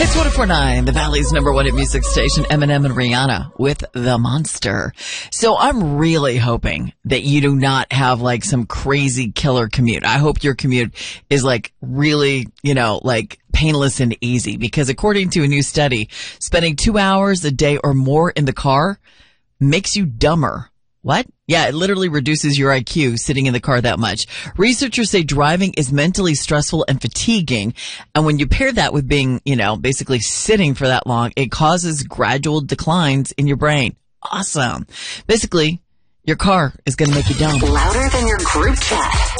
It's 104.9, the Valley's number one hit music station, Eminem and Rihanna with The Monster. So I'm really hoping that you do not have like some crazy killer commute. I hope your commute is like really, like painless and easy, because according to a new study, spending 2 hours a day or more in the car makes you dumber. What? Yeah, it literally reduces your IQ sitting in the car that much. Researchers say driving is mentally stressful and fatiguing. And when you pair that with being, basically sitting for that long, it causes gradual declines in your brain. Awesome. Basically, your car is going to make you dumb. Louder than your group chat.